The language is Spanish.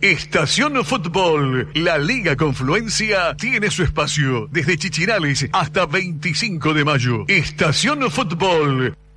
Estación Fútbol. La Liga Confluencia tiene su espacio desde Chichirales hasta 25 de mayo. Estación Fútbol.